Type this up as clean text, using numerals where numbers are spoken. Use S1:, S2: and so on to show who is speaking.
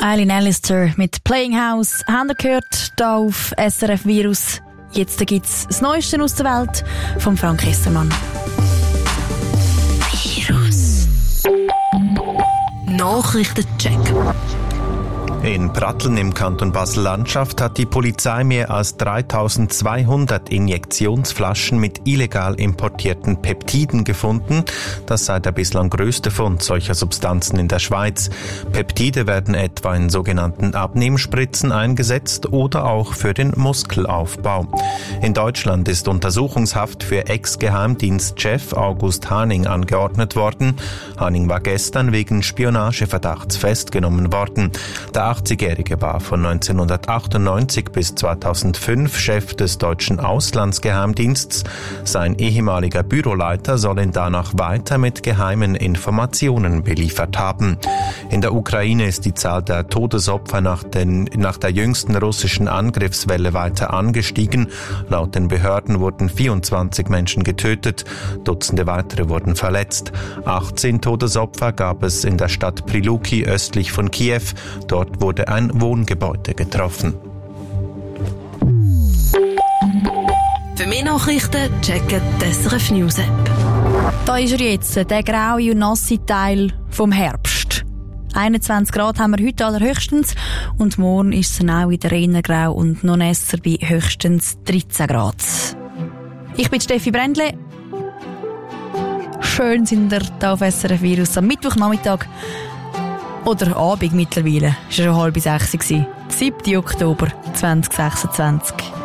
S1: Eileen Allister mit Playing House. Haben ihr gehört, hier auf SRF Virus. Jetzt gibt es das Neueste aus der Welt von Frank Essermann. Virus. Nachrichtencheck.
S2: In Pratteln im Kanton Basel-Landschaft hat die Polizei mehr als 3200 Injektionsflaschen mit illegal importierten Peptiden gefunden. Das sei der bislang größte Fund solcher Substanzen in der Schweiz. Peptide werden etwa in sogenannten Abnehmspritzen eingesetzt oder auch für den Muskelaufbau. In Deutschland ist Untersuchungshaft für Ex-Geheimdienstchef August Haning angeordnet worden. Haning war gestern wegen Spionageverdachts festgenommen worden. Der 80-Jährige war von 1998 bis 2005 Chef des deutschen Auslandsgeheimdienstes. Sein ehemaliger Büroleiter soll ihn danach weiter mit geheimen Informationen beliefert haben. In der Ukraine ist die Zahl der Todesopfer nach der jüngsten russischen Angriffswelle weiter angestiegen. Laut den Behörden wurden 24 Menschen getötet, Dutzende weitere wurden verletzt. 18 Todesopfer gab es in der Stadt Priluki östlich von Kiew. Dort wurde ein Wohngebäude getroffen.
S1: Für mehr Nachrichten checken die SRF News App. Da ist er jetzt, der graue und nasse Teil vom Herbst. 21 Grad haben wir heute allerhöchstens und morgen ist es dann auch wieder eher grau und noch nässer bei höchstens 13 Grad. Ich bin Steffi Brändle. Schön sind ihr hier auf SRF Virus am Mittwochnachmittag. Oder Abend mittlerweile. Es war schon 5:30. 7. Oktober 2026.